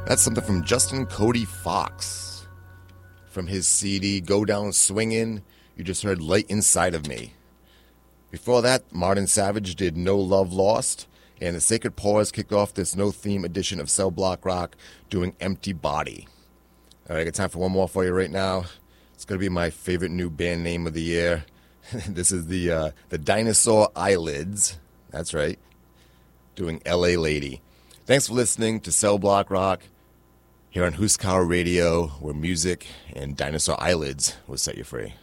That's something from Justin Cody Fox. From his CD, Go Down Swingin', you just heard Light Inside of Me. Before that, Martin Savage did No Love Lost, and the Sacred Paws kicked off this no-theme edition of Cell Block Rock doing Empty Body. All right, I got time for one more for you right now. It's going to be my favorite new band name of the year. This is the Dinosaur Eyelids. That's right. Doing L.A. Lady. Thanks for listening to Cell Block Rock here on Huskar Radio, where music and dinosaur eyelids will set you free.